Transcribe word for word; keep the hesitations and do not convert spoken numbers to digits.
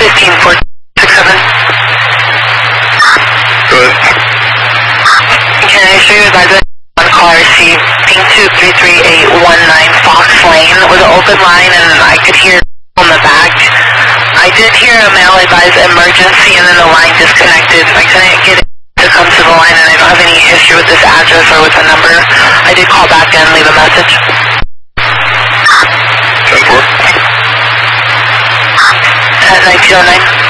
fifteen four six seven. Good. Can I show you advisor on call received ping two three three eight one nine Fox Lane with an open line and I could hear on the back. I did hear a male advise emergency and then the line disconnected. I couldn't get it to come to the line and I don't have any history with this address or with the number. I did call back and leave a message. ten four. At nineteen oh nine.